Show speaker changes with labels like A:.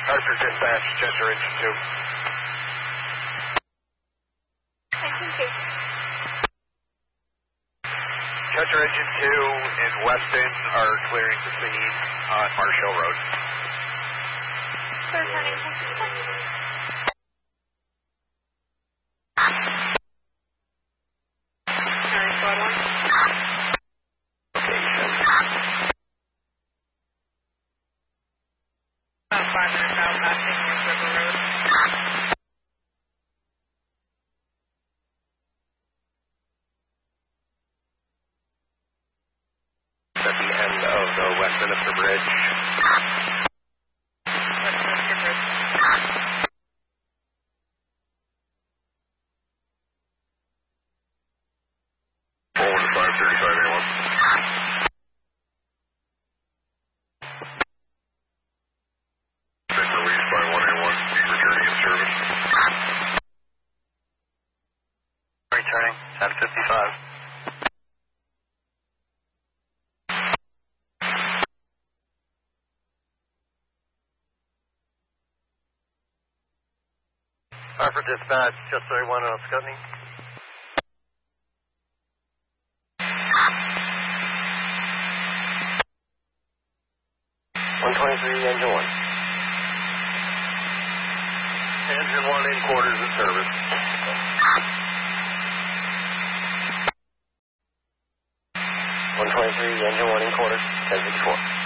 A: Arthur Dispatch, Chester Engine 2.
B: Engine 2.
A: Chester Engine 2 and Weston are clearing the scene on Marsh Hill Road.
B: Third turning.
A: At the end of the Westminster Bridge.
B: Westminster Bridge.
A: Forward 535A1. Been released by 1A1. He's returning in service. Returning, 1055.
C: Hartford Dispatch, Chester 1 on Scutney. Engine 1.
A: Engine 1 in quarters in service.
C: Engine 1 in quarters, 1054.